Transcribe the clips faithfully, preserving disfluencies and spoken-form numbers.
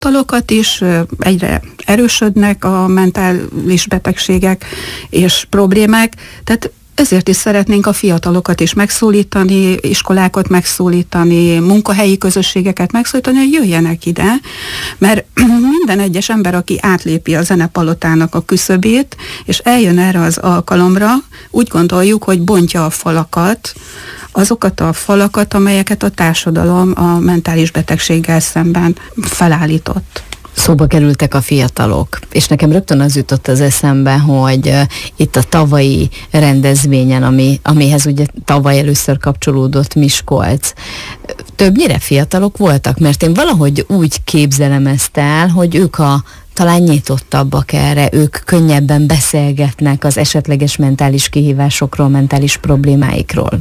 fiatalokat is, egyre erősödnek a mentális betegségek és problémák, tehát ezért is szeretnénk a fiatalokat is megszólítani, iskolákat megszólítani, munkahelyi közösségeket megszólítani, hogy jöjjenek ide, mert minden egyes ember, aki átlépi a zenepalotának a küszöbét, és eljön erre az alkalomra, úgy gondoljuk, hogy bontja a falakat, azokat a falakat, amelyeket a társadalom a mentális betegséggel szemben felállított. Szóba kerültek a fiatalok, és nekem rögtön az jutott az eszembe, hogy uh, itt a tavalyi rendezvényen, ami, amihez ugye tavaly először kapcsolódott Miskolc, többnyire fiatalok voltak, mert én valahogy úgy képzelem ezt el, hogy ők a talán nyitottabbak erre, ők könnyebben beszélgetnek az esetleges mentális kihívásokról, mentális problémáikról.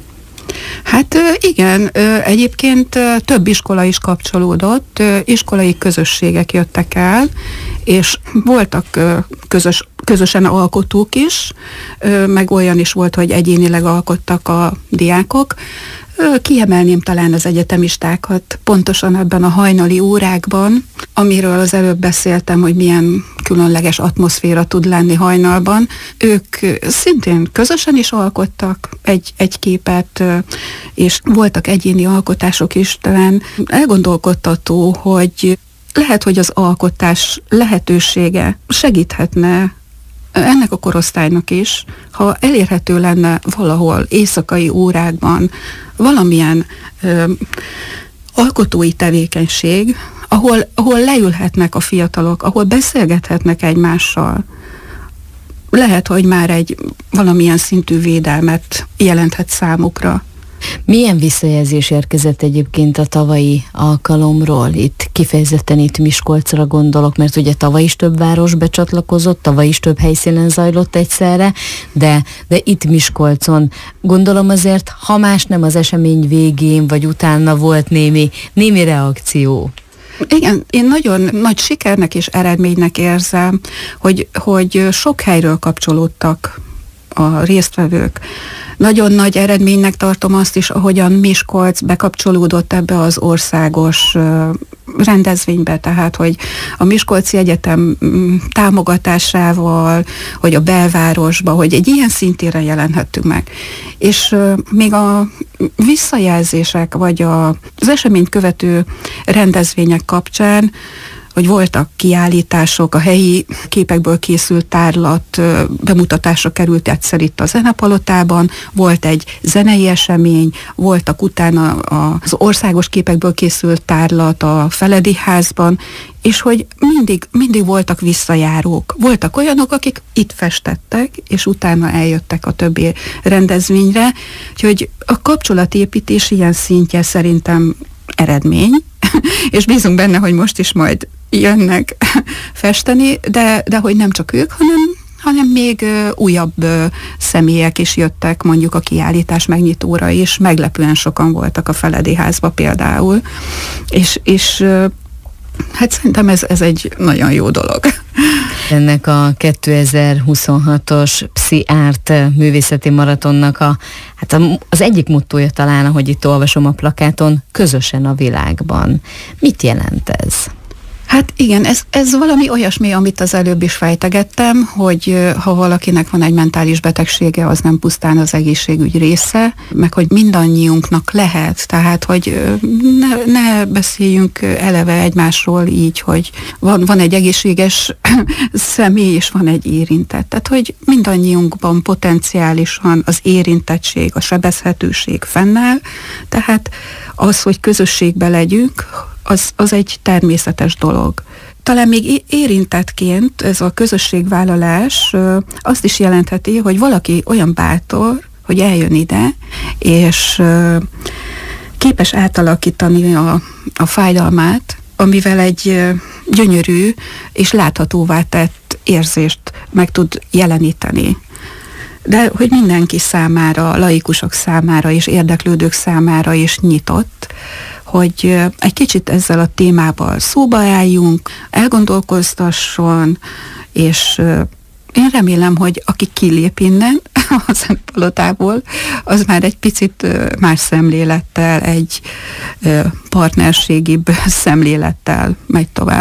Hát igen, egyébként több iskola is kapcsolódott, iskolai közösségek jöttek el, és voltak közös, közösen alkotók is, meg olyan is volt, hogy egyénileg alkottak a diákok. Kiemelném talán az egyetemistákat pontosan ebben a hajnali órákban, amiről az előbb beszéltem, hogy milyen különleges atmoszféra tud lenni hajnalban. Ők szintén közösen is alkottak egy, egy képet, és voltak egyéni alkotások is, talán elgondolkodtató, hogy lehet, hogy az alkotás lehetősége segíthetne ennek a korosztálynak is, ha elérhető lenne valahol éjszakai órákban valamilyen ö, alkotói tevékenység, ahol, ahol leülhetnek a fiatalok, ahol beszélgethetnek egymással. Lehet, hogy már egy valamilyen szintű védelmet jelenthet számukra. Milyen visszajelzés érkezett egyébként a tavalyi alkalomról? Itt kifejezetten itt Miskolcra gondolok, mert ugye tavaly is több város becsatlakozott, tavaly is több helyszínen zajlott egyszerre, de, de itt Miskolcon gondolom azért, ha más nem az esemény végén, vagy utána volt némi, némi reakció. Igen, én nagyon nagy sikernek és eredménynek érzem, hogy, hogy sok helyről kapcsolódtak a résztvevők. Nagyon nagy eredménynek tartom azt is, ahogyan Miskolc bekapcsolódott ebbe az országos rendezvénybe, tehát, hogy a Miskolci Egyetem támogatásával, hogy a belvárosba, hogy egy ilyen szintéren jelenhettünk meg. És még a visszajelzések, vagy a, az eseményt követő rendezvények kapcsán, hogy voltak kiállítások, a helyi képekből készült tárlat bemutatásra került egyszer itt a Zenepalotában, volt egy zenei esemény, voltak utána az országos képekből készült tárlat a Feledi Házban, és hogy mindig, mindig voltak visszajárók. Voltak olyanok, akik itt festettek, és utána eljöttek a többi rendezvényre, úgyhogy a kapcsolatépítés ilyen szintje szerintem eredmény, és bízunk benne, hogy most is majd jönnek festeni, de, de hogy nem csak ők, hanem, hanem még újabb személyek is jöttek mondjuk a kiállítás megnyitóra is, meglepően sokan voltak a Feledi Házba például, és, és hát szerintem ez, ez egy nagyon jó dolog. Ennek a kétezer-huszonhatos Psi-Art művészeti maratonnak a, hát az egyik mottója talán, ahogy itt olvasom a plakáton, közösen a világban. Mit jelent ez? Hát igen, ez, ez valami olyasmi, amit az előbb is fejtegettem, hogy ha valakinek van egy mentális betegsége, az nem pusztán az egészségügy része, meg hogy mindannyiunknak lehet, tehát hogy ne, ne beszéljünk eleve egymásról így, hogy van, van egy egészséges személy, és van egy érintett. Tehát, hogy mindannyiunkban potenciálisan az érintettség, a sebezhetőség fennáll, tehát az, hogy közösségbe legyünk, Az, az egy természetes dolog. Talán még érintettként ez a közösségvállalás azt is jelentheti, hogy valaki olyan bátor, hogy eljön ide, és képes átalakítani a, a fájdalmát, amivel egy gyönyörű és láthatóvá tett érzést meg tud jeleníteni. De hogy mindenki számára, laikusok számára és érdeklődők számára is nyitott, hogy egy kicsit ezzel a témával szóba álljunk, elgondolkoztasson, és én remélem, hogy aki kilép innen a Szentpalotából, az már egy picit más szemlélettel, egy partnerségibb szemlélettel megy tovább.